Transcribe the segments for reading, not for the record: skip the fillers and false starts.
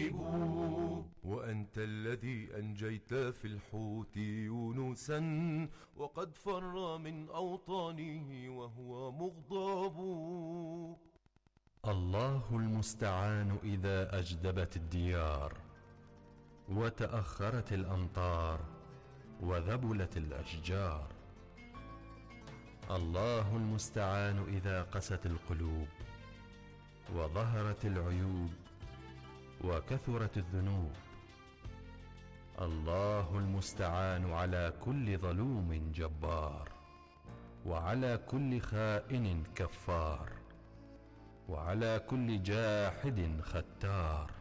مجيب. وأنت الذي أنجيت في الحوت يونسا وقد فر من أوطانه وهو مغضب. الله المستعان إذا أجدبت الديار وتأخرت الأمطار وذبلت الأشجار. الله المستعان إذا قست القلوب وظهرت العيوب وكثرت الذنوب. الله المستعان على كل ظلوم جبار وعلى كل خائن كفار وعلى كل جاحد ختار.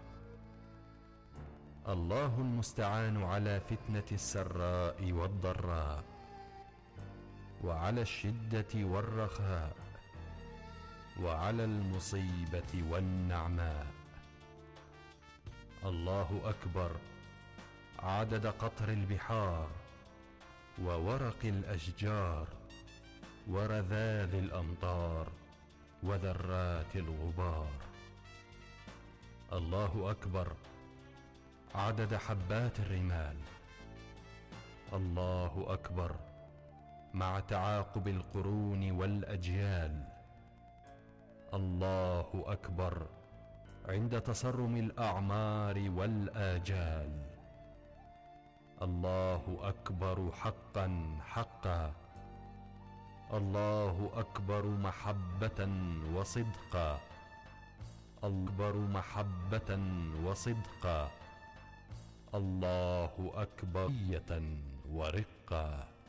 الله المستعان على فتنة السراء والضراء وعلى الشدة والرخاء وعلى المصيبة والنعماء. الله أكبر عدد قطر البحار وورق الأشجار ورذاذ الأمطار وذرات الغبار. الله أكبر عدد حبات الرمال. الله أكبر مع تعاقب القرون والأجيال. الله أكبر عند تصرم الأعمار والآجال. الله أكبر حقا حقا. الله أكبر محبة وصدقا. أكبر محبة وصدقا. الله أكبر ورقا.